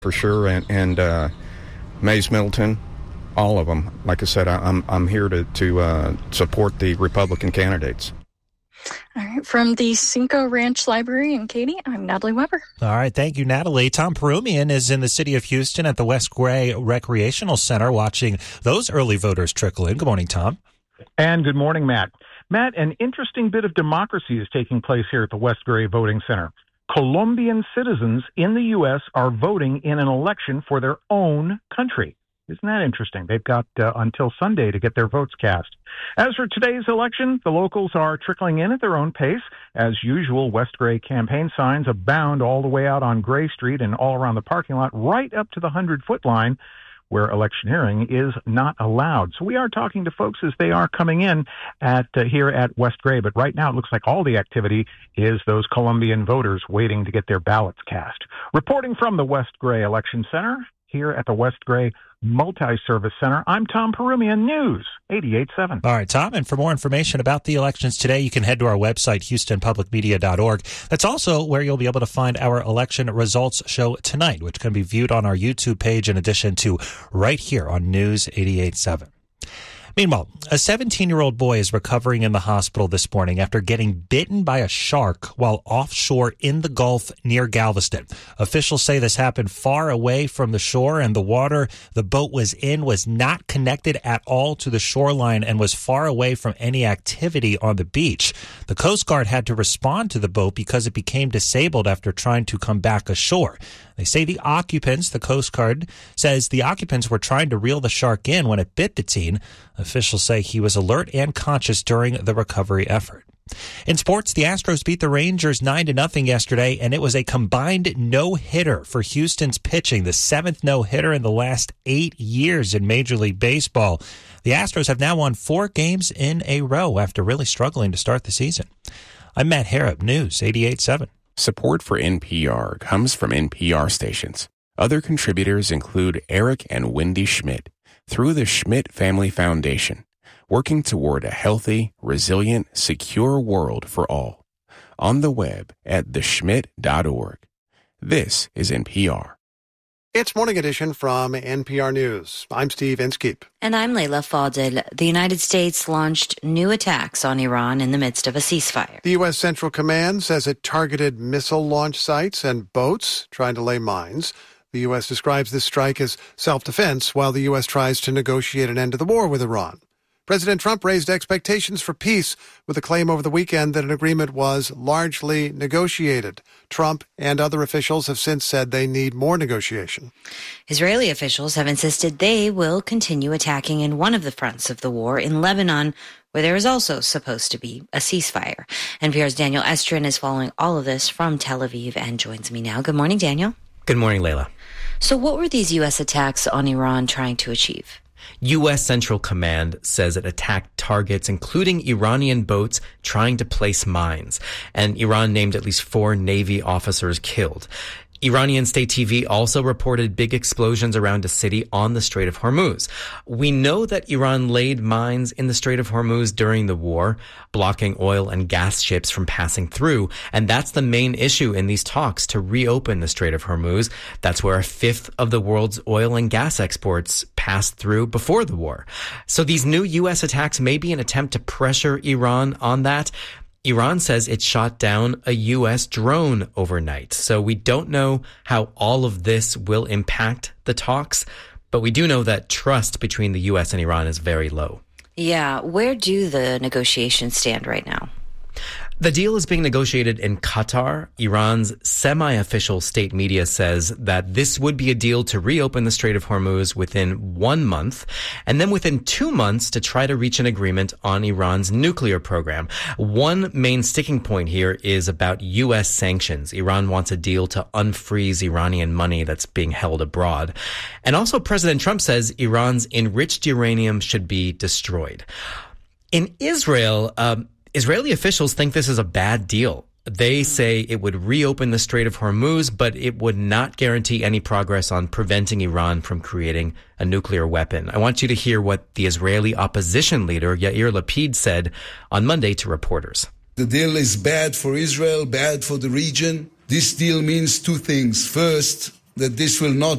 For sure, and Mays Middleton, all of them. Like I said, I'm here to support the Republican candidates. All right, from the Cinco Ranch Library in Katy, I'm Natalie Weber. All right, thank you, Natalie. Tom Perumian is in the city of Houston at the West Gray Recreational Center watching those early voters trickle in. Good morning, Tom. And good morning, Matt. Matt, an interesting bit of democracy is taking place here at the West Gray Voting Center. Colombian citizens in the U.S. are voting in an election for their own country. Isn't that interesting? They've got until Sunday to get their votes cast. As for today's election, the locals are trickling in at their own pace. As usual, West Gray campaign signs abound all the way out on Gray Street and all around the parking lot, right up to the 100-foot line, where electioneering is not allowed. So we are talking to folks as they are coming in at here at West Gray. But right now, it looks like all the activity is those Colombian voters waiting to get their ballots cast. Reporting from the West Gray Election Center, here at the West Gray Multi-Service Center, I'm Tom Perumian, News 88.7. All right, Tom, and for more information about the elections today, you can head to our website, houstonpublicmedia.org. That's also where you'll be able to find our election results show tonight, which can be viewed on our YouTube page in addition to right here on News 88.7. Meanwhile, a 17-year-old boy is recovering in the hospital this morning after getting bitten by a shark while offshore in the Gulf near Galveston. Officials say this happened far away from the shore, and the water the boat was in was not connected at all to the shoreline and was far away from any activity on the beach. The Coast Guard had to respond to the boat because it became disabled after trying to come back ashore. They say the Coast Guard says the occupants were trying to reel the shark in when it bit the teen. Officials say he was alert and conscious during the recovery effort. In sports, the Astros beat the Rangers 9-0 yesterday, and it was a combined no-hitter for Houston's pitching, the 7th no-hitter in the last 8 years in Major League Baseball. The Astros have now won 4 games in a row after really struggling to start the season. I'm Matt Harrop, News 88.7. Support for NPR comes from NPR stations. Other contributors include Eric and Wendy Schmidt through the Schmidt Family Foundation, working toward a healthy, resilient, secure world for all. On the web at theschmidt.org. This is NPR. It's Morning Edition from NPR News. I'm Steve Inskeep. And I'm Layla Fadel. The United States launched new attacks on Iran in the midst of a ceasefire. The U.S. Central Command says it targeted missile launch sites and boats trying to lay mines. The U.S. describes this strike as self-defense while the U.S. tries to negotiate an end to the war with Iran. President Trump raised expectations for peace with a claim over the weekend that an agreement was largely negotiated. Trump and other officials have since said they need more negotiation. Israeli officials have insisted they will continue attacking in one of the fronts of the war in Lebanon, where there is also supposed to be a ceasefire. NPR's Daniel Estrin is following all of this from Tel Aviv and joins me now. Good morning, Daniel. Good morning, Layla. So what were these U.S. attacks on Iran trying to achieve? U.S. Central Command says it attacked targets, including Iranian boats trying to place mines. And Iran named at least 4 Navy officers killed. Iranian state TV also reported big explosions around a city on the Strait of Hormuz. We know that Iran laid mines in the Strait of Hormuz during the war, blocking oil and gas ships from passing through. And that's the main issue in these talks to reopen the Strait of Hormuz. That's where 1/5 of the world's oil and gas exports passed through before the war. So these new U.S. attacks may be an attempt to pressure Iran on that. Iran says it shot down a U.S. drone overnight. So we don't know how all of this will impact the talks, but we do know that trust between the U.S. and Iran is very low. Yeah, where do the negotiations stand right now? The deal is being negotiated in Qatar. Iran's semi-official state media says that this would be a deal to reopen the Strait of Hormuz within 1 month, and then within 2 months to try to reach an agreement on Iran's nuclear program. One main sticking point here is about U.S. sanctions. Iran wants a deal to unfreeze Iranian money that's being held abroad. And also President Trump says Iran's enriched uranium should be destroyed. In Israel, Israeli officials think this is a bad deal. They say it would reopen the Strait of Hormuz, but it would not guarantee any progress on preventing Iran from creating a nuclear weapon. I want you to hear what the Israeli opposition leader, Yair Lapid, said on Monday to reporters. The deal is bad for Israel, bad for the region. This deal means 2 things. First, that this will not